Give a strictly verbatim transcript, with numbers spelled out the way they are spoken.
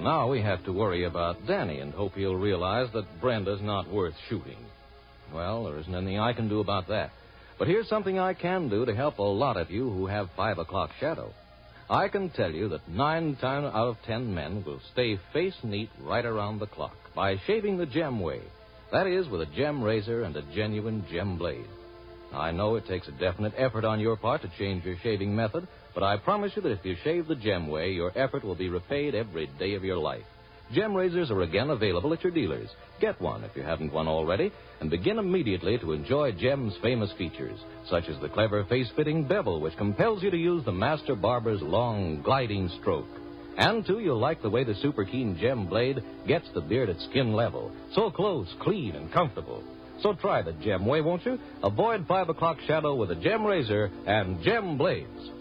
Now we have to worry about Danny and hope he'll realize that Brenda's not worth shooting. Well, there isn't anything I can do about that. But here's something I can do to help a lot of you who have five o'clock shadow. I can tell you that nine times out of ten men will stay face neat right around the clock by shaving the Gem way. That is, with a Gem razor and a genuine Gem blade. I know it takes a definite effort on your part to change your shaving method, but I promise you that if you shave the Gem way, your effort will be repaid every day of your life. Gem razors are again available at your dealers. Get one if you haven't one already, and begin immediately to enjoy Gem's famous features, such as the clever face-fitting bevel, which compels you to use the master barber's long, gliding stroke. And, too, you'll like the way the super keen Gem blade gets the beard at skin level, so close, clean, and comfortable. So try the Gem way, won't you? Avoid five o'clock shadow with a Gem razor and Gem blades.